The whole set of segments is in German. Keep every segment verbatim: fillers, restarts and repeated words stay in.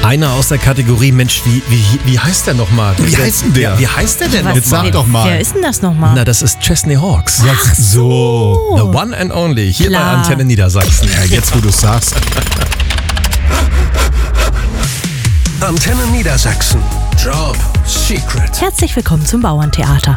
Einer aus der Kategorie, Mensch, wie, wie, wie heißt der nochmal? Wie heißt denn der? Ja, wie heißt der denn Was? Jetzt nochmal? sag doch mal. Wer ist denn das nochmal? Na, das ist Chesney Hawks. Ach so. The one and only, hier Klar. bei Antenne Niedersachsen. Ja, jetzt wo du sagst. Antenne Niedersachsen. Job Secret. Herzlich willkommen zum Bauerntheater.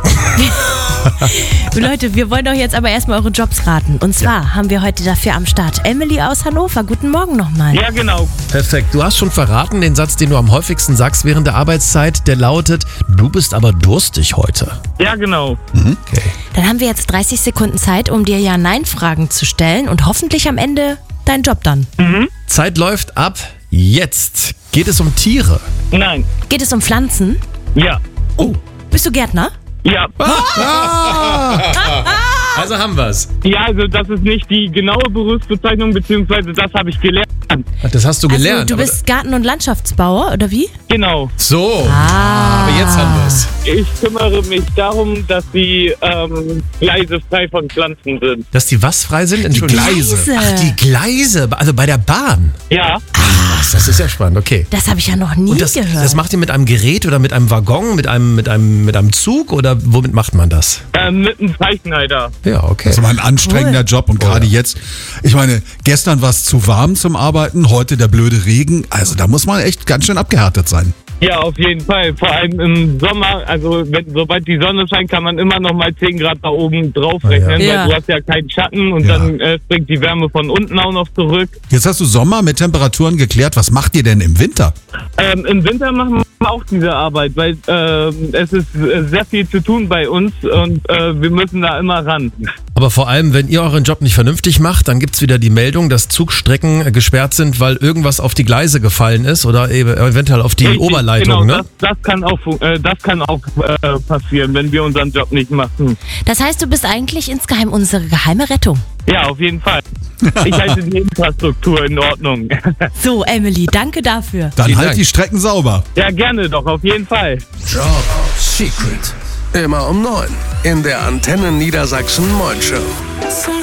Leute, wir wollen doch jetzt aber erstmal eure Jobs raten. Und zwar ja. haben wir heute dafür am Start Emily aus Hannover. Guten Morgen nochmal. Ja, genau. Perfekt. Du hast schon verraten, den Satz, den du am häufigsten sagst während der Arbeitszeit, der lautet, du bist aber durstig heute. Ja, genau. Mhm. Okay. Dann haben wir jetzt dreißig Sekunden Zeit, um dir Ja-Nein-Fragen zu stellen und hoffentlich am Ende deinen Job dann. Mhm. Zeit läuft ab jetzt. Geht es um Tiere? Nein. Geht es um Pflanzen? Ja. Oh, bist du Gärtner? Ja. Also haben wir's. Ja, also das ist nicht die genaue Berufsbezeichnung, beziehungsweise das habe ich gelernt. Das hast du gelernt. Also du aber- bist Garten- und Landschaftsbauer, oder wie? Genau. So, Ah. aber jetzt haben wir's. Ich kümmere mich darum, dass die ähm, Gleise frei von Pflanzen sind. Dass die was frei sind? Entschuldigung. Gleise. Ach, die Gleise. Also bei der Bahn. Ja. Ach, das ist ja spannend. Okay. Das habe ich ja noch nie Und das, gehört. das macht ihr mit einem Gerät oder mit einem Waggon, mit einem, mit einem, mit einem Zug oder womit macht man das? Ähm, mit einem Zeichenhalter. Ja, okay. Das ist aber ein anstrengender Cool. Job und gerade jetzt, ich meine, gestern war es zu warm zum Arbeiten, heute der blöde Regen, also da muss man echt ganz schön abgehärtet sein. Ja, auf jeden Fall. Vor allem im Sommer, also wenn, sobald die Sonne scheint, kann man immer noch mal zehn Grad da oben drauf rechnen, ja. Ja. weil du hast ja keinen Schatten und Ja. dann äh, springt die Wärme von unten auch noch zurück. Jetzt hast du Sommer mit Temperaturen geklärt, was macht ihr denn im Winter? Ähm, Im Winter machen wir auch diese Arbeit, weil ähm, es ist äh, sehr viel zu tun bei uns und äh, wir müssen da immer ran. Aber vor allem, wenn ihr euren Job nicht vernünftig macht, dann gibt's wieder die Meldung, dass Zugstrecken äh, gesperrt sind, weil irgendwas auf die Gleise gefallen ist oder eben eventuell auf die Richtig, Oberleitung, genau, ne? das, das kann auch, fu- äh, das kann auch äh, passieren, wenn wir unseren Job nicht machen. Das heißt, du bist eigentlich insgeheim unsere geheime Rettung. Ja, auf jeden Fall. Ich halte die Infrastruktur in Ordnung. So, Emily, danke dafür. Dann Vielen halt Dank. die Strecken sauber. Ja, gerne doch, auf jeden Fall. Job Secret. Immer um neun in der Antenne Niedersachsen Morning Show.